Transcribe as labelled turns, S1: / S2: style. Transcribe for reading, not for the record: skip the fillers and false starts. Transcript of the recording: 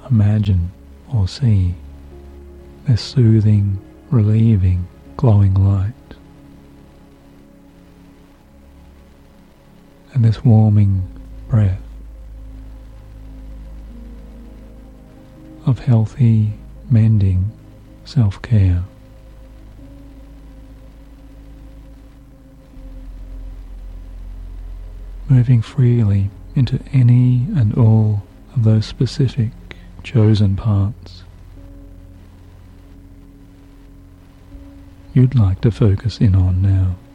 S1: imagine or see this soothing, relieving, glowing light, and this warming breath of healthy, mending self-care. Moving freely into any and all of those specific chosen parts you'd like to focus in on now.